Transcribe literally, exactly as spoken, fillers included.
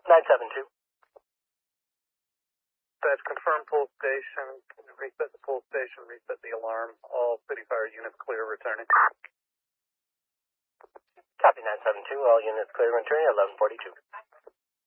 nine seven two. That's confirmed pull station. Reset the pull station, reset the alarm. All city fire units clear, returning. Copy nine seven two. All units clear, returning eleven forty-two.